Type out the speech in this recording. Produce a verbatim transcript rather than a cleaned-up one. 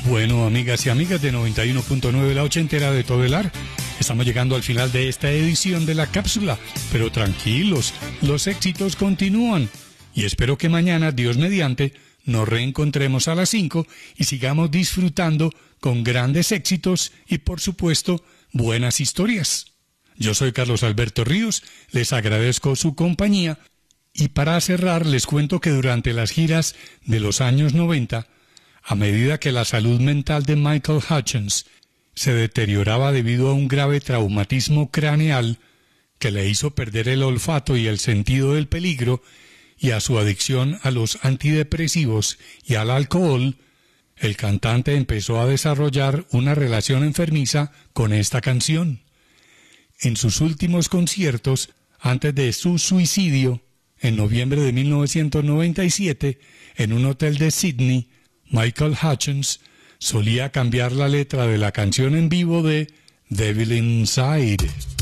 Bueno, amigas y amigas de noventa y uno punto nueve La Ochentera de Todelar, estamos llegando al final de esta edición de la cápsula, pero tranquilos, los éxitos continúan y espero que mañana, Dios mediante, nos reencontremos a las cinco y sigamos disfrutando con grandes éxitos y, por supuesto, buenas historias. Yo soy Carlos Alberto Ríos, les agradezco su compañía y para cerrar les cuento que durante las giras de los años noventa, a medida que la salud mental de Michael Hutchence se deterioraba debido a un grave traumatismo craneal que le hizo perder el olfato y el sentido del peligro y a su adicción a los antidepresivos y al alcohol, el cantante empezó a desarrollar una relación enfermiza con esta canción. En sus últimos conciertos, antes de su suicidio, en noviembre de mil novecientos noventa y siete, en un hotel de Sydney, Michael Hutchence solía cambiar la letra de la canción en vivo de Devil Inside.